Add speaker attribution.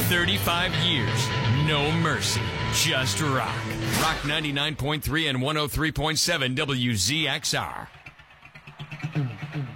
Speaker 1: 35 years, no mercy, just rock. Rock 99.3 and 103.7 WZXR.